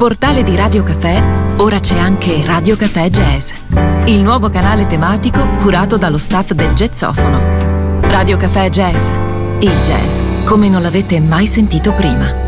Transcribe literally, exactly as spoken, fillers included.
portale di Radio Caffè, ora c'è anche Radio Caffè Jazz, il nuovo canale tematico curato dallo staff del Jazzofono. Radio Caffè Jazz, il jazz come non l'avete mai sentito prima.